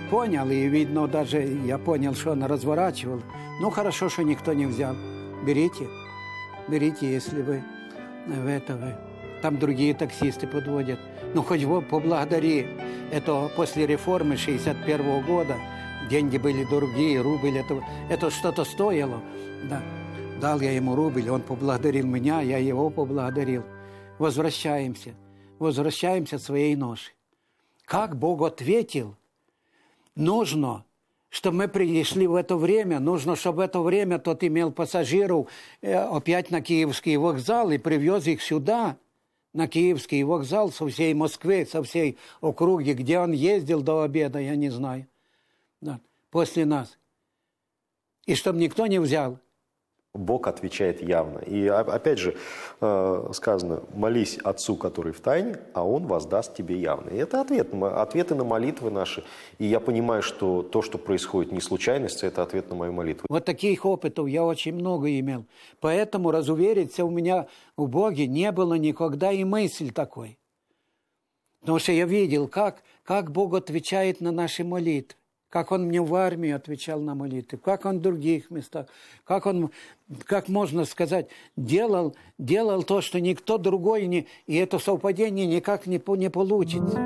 понял, и видно, даже я понял, что он разворачивал. Ну, хорошо, что никто не взял. Берите, если вы в этого. Там другие таксисты подводят. Ну, хоть поблагодари. Это после реформы 61 года. Деньги были другие, рубль. Это что-то стоило. Да. Дал я ему рубль, он поблагодарил меня, я его поблагодарил. Возвращаемся своей ноши. Как Бог ответил? Нужно, чтобы мы пришли в это время, нужно, чтобы в это время тот имел пассажиров опять на Киевский вокзал и привез их сюда, на Киевский вокзал со всей Москвы, со всей округи, где он ездил до обеда, я не знаю, да, после нас. И чтобы никто не взял. Бог отвечает явно. И опять же сказано, молись Отцу, который в тайне, а Он воздаст тебе явно. И это ответы на молитвы наши. И я понимаю, что то, что происходит, не случайность, это ответ на мою молитву. Вот таких опытов я очень много имел. Поэтому разувериться у меня в Боге не было никогда и мысли такой. Потому что я видел, как Бог отвечает на наши молитвы. Как он мне в армии отвечал на молитвы, как он в других местах, как можно сказать, делал то, что никто другой не... И это совпадение никак не получится.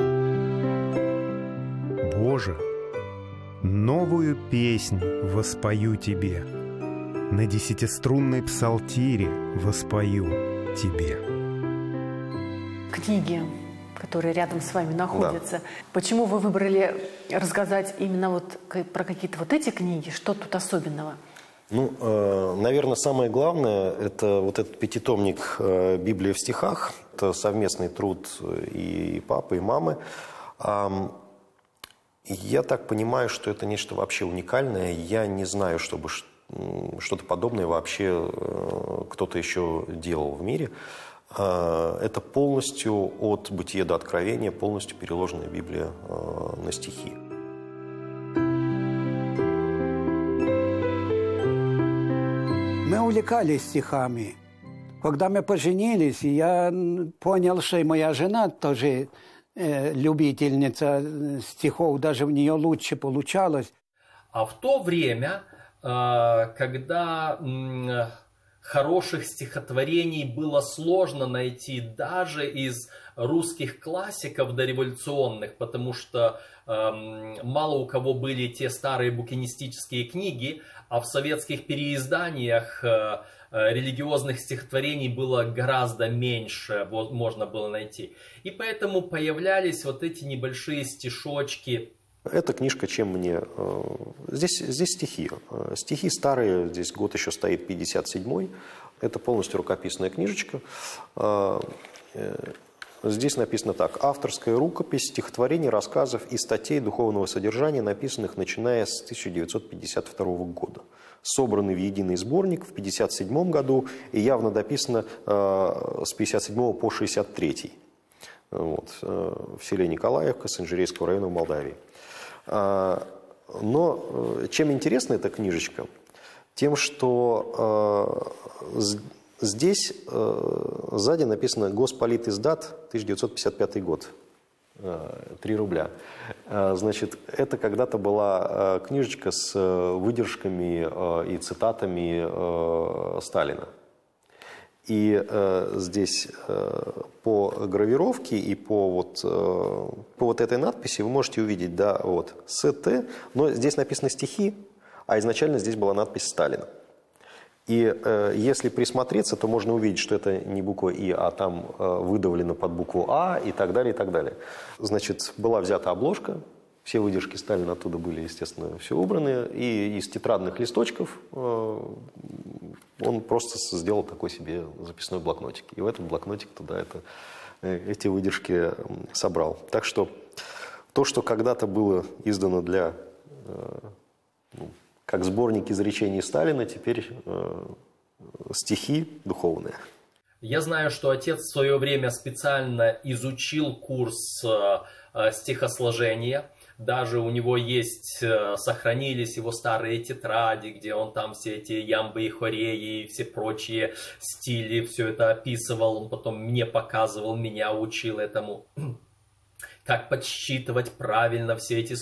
Боже, новую песнь воспою Тебе, на 10-струнной псалтире воспою Тебе. Книги, которые рядом с вами находятся. Да. Почему вы выбрали рассказать именно вот про какие-то вот эти книги? Что тут особенного? Ну, наверное, самое главное, это вот этот пятитомник «Библия в стихах». Это совместный труд и папы, и мамы. Я так понимаю, что это нечто вообще уникальное. Я не знаю, чтобы что-то подобное вообще кто-то еще делал в мире. Это полностью от Бытия до Откровения, полностью переложенная Библия на стихи. Мы увлекались стихами. Когда мы поженились, я понял, что и моя жена тоже любительница стихов, даже в нее лучше получалось. А в то время, когда хороших стихотворений было сложно найти даже из русских классиков дореволюционных, потому что мало у кого были те старые букинистические книги, а в советских переизданиях религиозных стихотворений было гораздо меньше, можно было найти. И поэтому появлялись вот эти небольшие стишочки. Эта книжка чем мне... Здесь стихи. Стихи старые, здесь год еще стоит 57-й. Это полностью рукописная книжечка. Здесь написано так. Авторская рукопись стихотворений, рассказов и статей духовного содержания, написанных начиная с 1952 года. Собраны в единый сборник в 1957 году и явно дописано с 1957 по 1963. Вот, в селе Николаевка Санжирейского района в Молдавии. Но чем интересна эта книжечка? Тем, что здесь сзади написано «Госполитиздат, 1955 год». 3 рубля. Значит, это когда-то была книжечка с выдержками и цитатами Сталина. И здесь по гравировке и по вот этой надписи вы можете увидеть, да, вот, СТ, но здесь написаны стихи, а изначально здесь была надпись «Сталин». И если присмотреться, то можно увидеть, что это не буква «И», а там выдавлено под букву «А» и так далее, и так далее. Значит, была взята обложка, все выдержки Сталина оттуда были, естественно, все убраны, и из тетрадных листочков он просто сделал такой себе записной блокнотик. И в этот блокнотик туда эти выдержки собрал. Так что то, что когда-то было издано для... как сборник изречений Сталина, теперь стихи духовные. Я знаю, что отец в свое время специально изучил курс стихосложения. Даже у него сохранились его старые тетради, где он там все эти ямбы и хореи и все прочие стили, все это описывал. Он потом мне показывал, меня учил этому, как подсчитывать правильно все эти